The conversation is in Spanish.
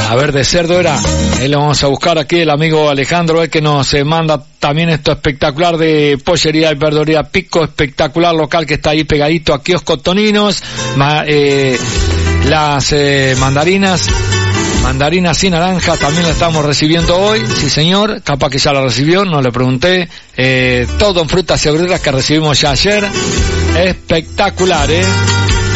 A ver, de cerdo era. Lo vamos a buscar aquí, el amigo Alejandro, que nos manda también esto espectacular de pollería y verduría Pico, espectacular local que está ahí pegadito a Kiosco Toninos. Las mandarinas y naranja también la estamos recibiendo hoy. Sí, señor, capaz que ya la recibió, no le pregunté. Todo en frutas y verduras que recibimos ya ayer. Espectacular,